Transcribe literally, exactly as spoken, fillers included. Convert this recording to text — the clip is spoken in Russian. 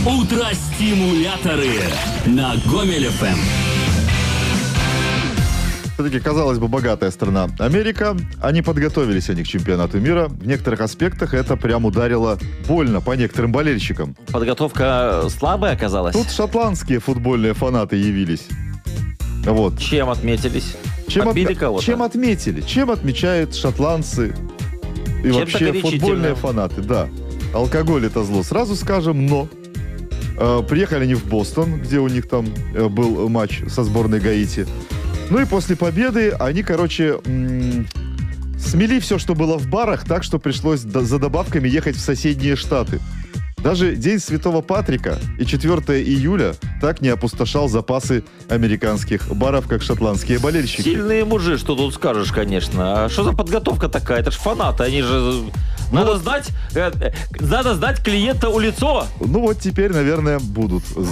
Утро-стимуляторы на Гомель эф эм. Все-таки, казалось бы, богатая страна Америка. Они подготовились они к чемпионату мира. В некоторых аспектах это прям ударило больно по некоторым болельщикам. Подготовка слабая оказалась? Тут шотландские футбольные фанаты явились. Вот. Чем отметились? Чем, Отбили от... кого-то? Чем отметили? Чем отмечают шотландцы и Чем-то вообще футбольные фанаты? Да. Алкоголь это зло. Сразу скажем, но э, приехали они в Бостон, где у них там э, был матч со сборной Гаити. Ну и после победы они, короче, м- смели все, что было в барах, так что пришлось до- за добавками ехать в соседние штаты. Даже День Святого Патрика и четвёртого июля так не опустошал запасы американских баров, как шотландские болельщики. Сильные мужи, что тут скажешь, конечно. А что за подготовка такая? Это ж фанаты, они же... Надо вот- знать, э, надо знать клиента у лицо. Ну вот теперь, наверное, будут